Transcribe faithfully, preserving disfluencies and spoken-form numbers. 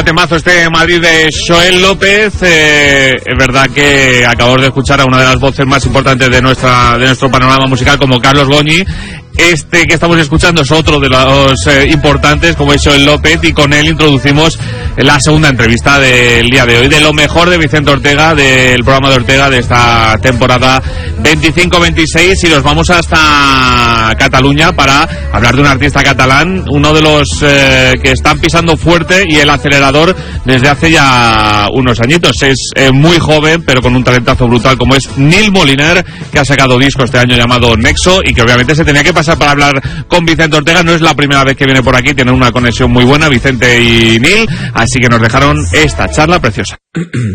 Vaya temazo este Madrid de Xoel López. Eh, es verdad que acabamos de escuchar a una de las voces más importantes de nuestra de nuestro panorama musical, como Carlos Goñi. Este que estamos escuchando es otro de los eh, importantes, como es Xoel López, y con él introducimos la segunda entrevista del día de hoy, de lo mejor de Vicente Ortega, del programa de Ortega de esta temporada veinticinco veintiséis, y nos vamos hasta Cataluña para hablar de un artista catalán, uno de los eh, que están pisando fuerte y el acelerador desde hace ya unos añitos. Es eh, muy joven, pero con un talentazo brutal, como es Nil Moliner, que ha sacado disco este año llamado Nexo, y que obviamente se tenía que pasar para hablar con Vicente Ortega. No es la primera vez que viene por aquí, tienen una conexión muy buena Vicente y Nil, así que nos dejaron esta charla preciosa.